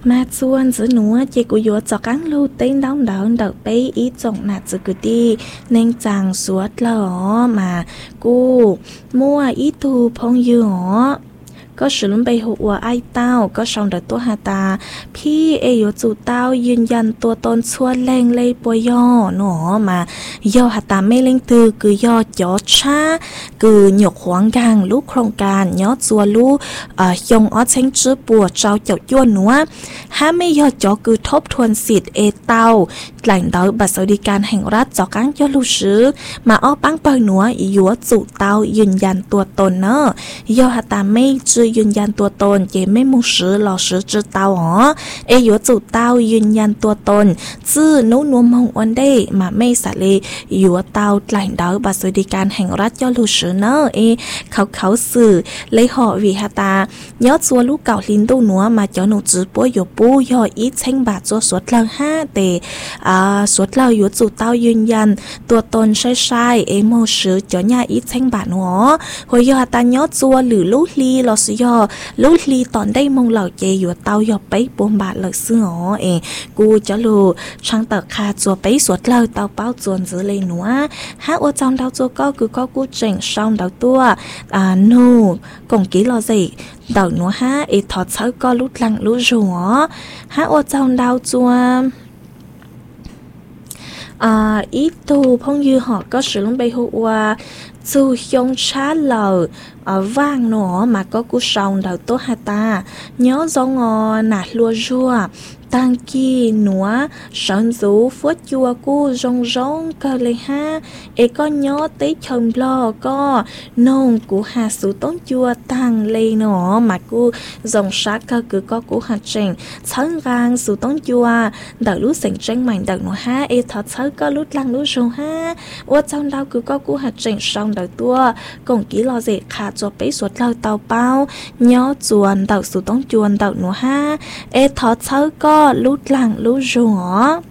mà chuan giữa núa chỉ của yếu cho cắn lưu tên đóng đợn đợt bấy ý trọng nạt giữa cứ đi nên chàng suốt lỡ mà cô mua ý tu phong dừaก็สืบไปหัวไอเต้าก็ส่งเด็กตัวหาตาพี่อยู่จู่เต้ายืนยันตัวตนชวนแรงเลยปย่อหนอมาย่อหาตาไม่เล่งตือคือย่อจ่อช้าคือหยกหวงกลางลูกโครงการย่อจัวลูกยงอ้อเช้งจื้อปวดเจ้าเจ้าย้วนหนัวห้าไม่ย่อจ่อคือทบทวนสิทธิ์เต้าหลังเดาบัตรสวัสดิการแห่งรัฐจ่อกั้งย่อลูซื้อมาอ้อปังเปิลหนัวอยู่จู่เต้ายืนยันตัวตนเนอย่อหาตาไม่ยืนยันตัวตนเจไม่มุ่งซื้อหล่อซื้อจื้อเต้าหรออยู่จู่เต้ายืนยันตัวตนจื้อนู้นนัวมองวันได้มาไม่สะเลยอยู่เต้าหลังเดาบัตรสวัสดิการแห่งรัฐย่อลูซื้อเนเขาสื่อเลยห่อวิหตาย้อจัวลูกเก่าลิ้นตู้หนัวมาจ่อหนูจื้อปัวอยู่ปูย่ออีเช่งบาทจัวสวดเลงห้าเตสวดเราอยู่จู่เต้ายืนยันตัวตนใช่โมซื้อจ่อหน้าอีเช่งบาทหนัวหัวย่อตาย้อจัวหรือลูกลีหล่อซื้อลูกลีตอนได้มองเหล่าเจอยู่เต้าย่อไปปวมบาทเลยซื้อกูจะรู้ช่างตะคาจัวไปสวดเราเต้าเป้าจวนซื้อเลยหนัวหากว่าจองเต้าจัวก็คือก็กูเจ๋งช่องเต้าตัวนูกงกี้เราสิเต้าหนัวถอดเสื้อก็ลุดหลังลุดหัวหากว่าจองเต้าจัวอีตูพงยือหอก็สืบลงไปหัวจูยงชาเหล่าว่างหนอมาก็กูส่องเดาโตหาตาย้อจงหนาลัวจัวตั้งกี้หนัวสันสูฟัดยัวกูจงก็เลยก็ย้อติชมบลอก็นงกูหาสูต้นยัวตั้งเลยหนอมากูจงชักก็คือก็กูหาเจงชั้นกลางสูต้นยัวเดารู้เสียงเจงใหม่เดาหนัวถอดเสื้อก็ลุดลังลุดจงว่าจังเดาคือก็กูหาเจงส่องเดาตัวกงกี้รอเจขาจบไปสวดเราเตาเป้าย้อจวนเดาสูต้นจวนเดาหนัวถอดเสื้อก็ลุดหลังลุดหัว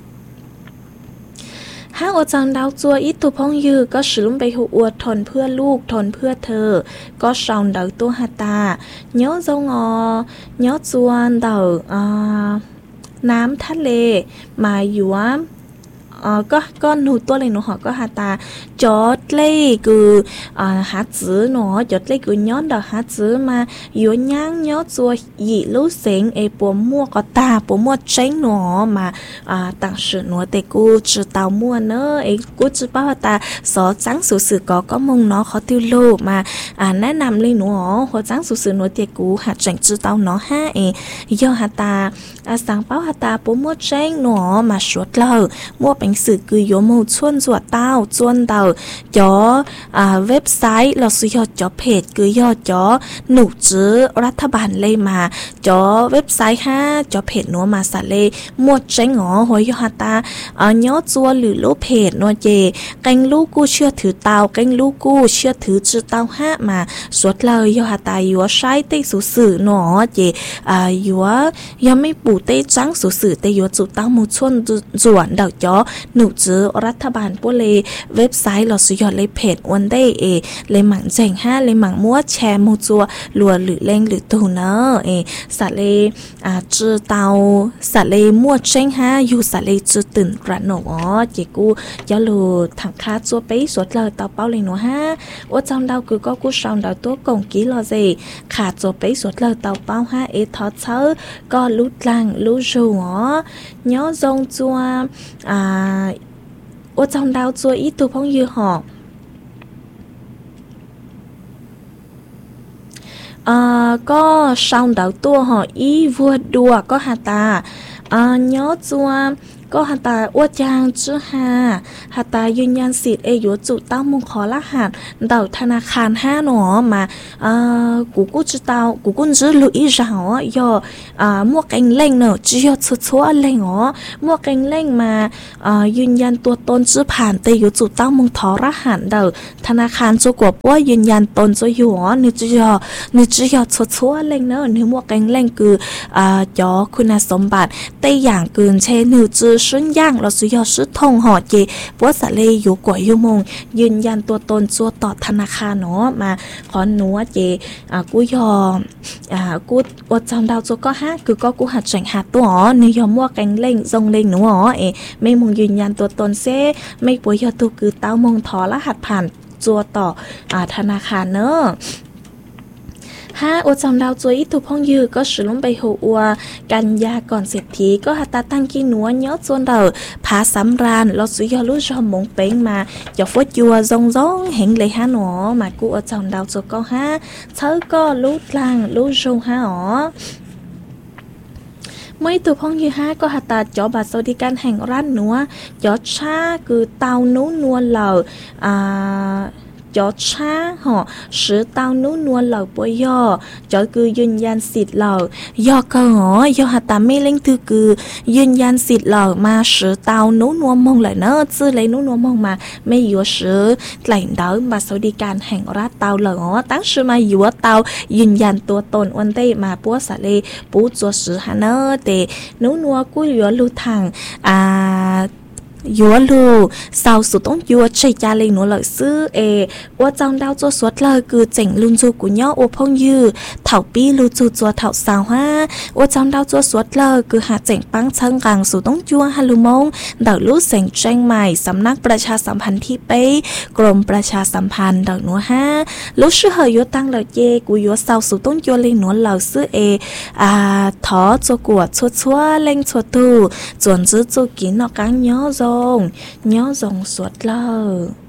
ห้าอจังดาวจัวอีตุพงยือก็สืบไปหัวทนเพื่อลูกทนเพื่อเธอก็ส่องเดาตัวหาตาย้อจงย้อจวนเดาน้ำทะเลมาอยู่ก็หนูตัวเลยหนูหอก็หาตาจอดเลยคือหาจื้อหนอจอดเลยคือย้อนดอกหาจื้อมาอยู่ย่างย้อนตัวหยีรู้เสียงปัวมั่วก็ตาปัวมั่วเจ้งหนอมาต่างสื่อหนูแต่กูจื้อเตามั่วเนอะกูจื้อป้าตาสอจังสื่อก็มงเนาะเขาติวโลมาแนะนำเลยหนูหัวจังสื่อหนูแต่กูหาจังจื้อเตาเนาะย่อหาตาสั่งเป้าหาตาปัวมั่วเจ้งหนอมาสวดเล่ามั่วเป็นสื่อคือโยมูชวนจวดเต้าจวนเต้าจ่อเว็บไซต์เราซื้อยอดจ่อเพจคือยอดจ่อหนูจื้อรัฐบาลเลยมาจ่อเว็บไซต์จ่อเพจนัวมาสะเลยหมดใจหงอหัวยอดตาย้อจัวหรือลูกเพจนัวเจแกงลูกกูเชื่อถือเต้าแกงลูกกูเชื่อถือจื้อเต้ามาสวดเลยยอดตาอยู่ใช้เต้สื่อหนอเจอยู่ยังไม่ปูเต้จังสื่อเต้อยู่จุดเต้ามูชวนจวนเดาจ่อหนูจื้อรัฐบาลปุ่เลยเว็บไซต์เราสุดยอดเลยเพจวันได้เลยหมั่งแจงเลยหมั่งมั่วแชร์มูจัวลัวหรือเล่งหรือตูเนอสัตว์เลยจื้อเตาสัตว์เลยมั่วแจงอยู่สัตว์เลยจื้อตื่นกระหนกเจกูย้อนลูถังคาจัวไปสวดเลยเตาเป้าเลยหนูว่าจังดาวคือก็กูส่องดาวตัวกงกี้รอเจขาจัวไปสวดเลยเตาเป้าทอดเช้าก็ลุดลังลุดจูย้อนจงจัวว่าจังดาวจัวอีตุพงยือหอกก็ส่องดาวตัวหออีวัวดัวก็หาตาย้อจัวก็หัตาอวดยางจื้อหัตายืนยันสิทธิ์อยู่จุดเต้ามงขอรหัสเดาธนาคารหนอมากูจื้อเต้ากูจื้อลุยจ่อย่อมั่วเก่งเล่งเนอะจื้อยอดชัวเล่งมั่วเก่งเล่งมายืนยันตัวตนจื้อผ่านแต่อยู่จุดเต้ามงขอรหัสเดาธนาคารจะกว่าว่ายืนยันตนจะอยู่นึกจื้อยอดชัวเล่งเนอะนึกมั่วเก่งเล่งคือจ่อคุณสมบัติแต่อย่างเกินเช่นึกจื้อซื้อย่างเราสุยอซื้อทงห่อเจปัวสะเลอยู่กว่าอยู่มงยืนยันตัวตนจัวต่อธนาคารเนาะมาขอหนูเจกูยอกูอดจำดาวจัวก็ฮะคือก็กูหัดแจงหาตัวอ๋อเนยอมว่าแกงเล่งทรงเล่งหนูอ๋อไม่มงยืนยันตัวตนเซไม่ปัวยอตัวคือเต้ามงถอรหัสผ่านจัวต่อธนาคารเนอะอดจำดาวจวยอีตุพองยือก็สือลงไปหัวกันยาก่อนเศรษฐีก็หัตตาตั้งกินหนัวเนาะจนเดาผาสำรานเราสุยอรู้ชอมมงเป้งมาอย่าฟดยัวร้องเห็นเลยฮะหนอมากูอดจำดาวจวยก็เธอก็รู้กลางรู้ชงอ๋อเมื่อตัวพองยือก็หัตตาจอบัตรสวัสดิการแห่งรัฐหนัวยอดชาคือเตานู้นวลเหล่าจอช้าห่อสือเตานู้นวลเหล่าปวยอจอคือยืนยันสิทธิ์เหล่ายอก็หอยอหัตตาไม่เล่งคือยืนยันสิทธิ์เหล่ามาสือเตานู้นวลมงเลยเนอะซื้อเลยนู้นวลมงมาไม่อยู่สือไหลเดาบัตรสวัสดิการแห่งรัฐเตาเหล่าตั้งชื่อมาอยู่ว่าเตายืนยันตัวตนวันเตมาปัวสะเลปูจัวสือฮะเนอะเตนู้นวลกูอยู่ลู่ทางยัวลูสาวสุดต้องยัวใช้จาเลยหนูเลยซื้อว่าจังดาวจัวสวดเลยคือเจ๋งลุนจูกุย่ออวพงยือเถาปี้ลูจูจัวเถาสาวว่าจังดาวจัวสวดเลยคือหาเจ๋งปังเชิงกลางสุดต้องยัวฮัลโหลมงดาวลูเสียงแจ้งใหม่สำนักประชาสัมพันธ์ที่เป้กรมประชาสัมพันธ์ดาวหนูลูชื่อเหยัวตั้งเลยเยกูยัวสาวสุดต้องยัวเลยหนูเลยซื้อถอจัวกวดชัวเล่งชัวตูจวนจื้อจูกินนอกกังย่อโยงสุดเลย